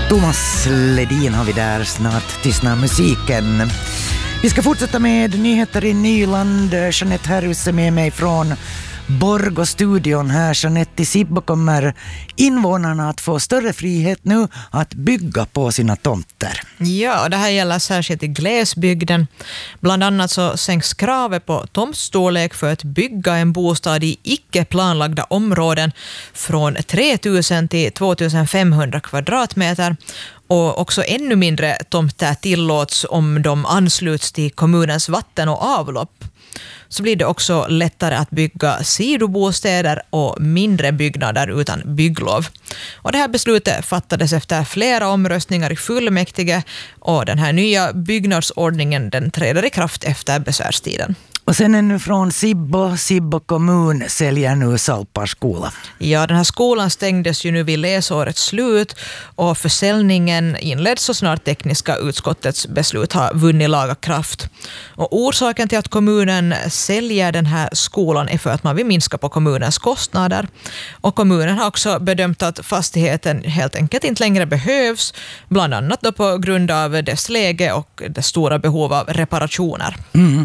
Thomas Ledin har vi där, snart tystnar musiken. Vi ska fortsätta med nyheter i Nyland. Jeanette Herrus är med mig från Borgå-studion här. Jeanette, i Sibbo kommer invånarna att få större frihet nu att bygga på sina tomter. Ja, det här gäller särskilt i glesbygden. Bland annat så sänks kravet på tomtstorlek för att bygga en bostad i icke planlagda områden från 3000 till 2500 kvadratmeter. Och också ännu mindre tomter tillåts om de ansluts till kommunens vatten och avlopp. Så blir det också lättare att bygga sidobostäder och mindre byggnader utan bygglov. Och det här beslutet fattades efter flera omröstningar i fullmäktige, och den här nya byggnadsordningen den träder i kraft efter besvärstiden. Och sen ännu från Sibbo kommun säljer nu Salpars skola. Ja, den här skolan stängdes ju nu vid läsårets slut, och försäljningen inleds så snart tekniska utskottets beslut har vunnit laga kraft. Och orsaken till att kommunen säljer den här skolan är för att man vill minska på kommunens kostnader. Och kommunen har också bedömt att fastigheten helt enkelt inte längre behövs, bland annat då på grund av dess läge och dess stora behov av reparationer.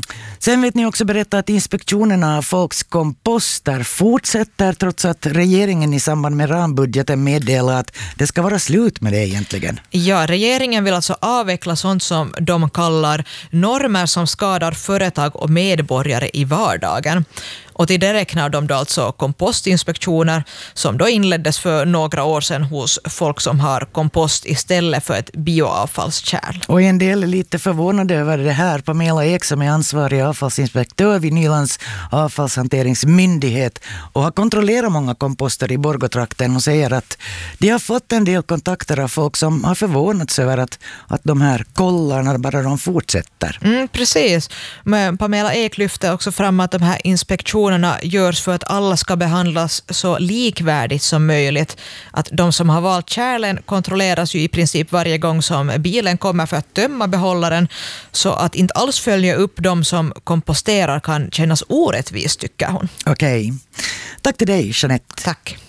Sen vet ni också berätta att inspektionerna av folks komposter fortsätter trots att regeringen i samband med rambudgeten meddelar att det ska vara slut med det egentligen. Ja, regeringen vill alltså avveckla sånt som de kallar normer som skadar företag och medborgare i vardagen. Och till det räknar de då alltså kompostinspektioner som då inleddes för några år sedan hos folk som har kompost istället för ett bioavfallskärl. Och en del är lite förvånade över det här. Pamela Ek som är ansvarig avfallsinspektör vid Nylands avfallshanteringsmyndighet och har kontrollerat många komposter i Borgåtrakten, och säger att de har fått en del kontakter av folk som har förvånats över att de här kollarna bara de fortsätter. Precis. Men Pamela Ek lyfter också fram att de här inspektionerna görs för att alla ska behandlas så likvärdigt som möjligt. Att de som har valt kärlen kontrolleras ju i princip varje gång som bilen kommer för att tömma behållaren, så att inte alls följa upp de som komposterar kan kännas orättvist, tycker hon. Okej. Tack till dig, Jeanette. Tack.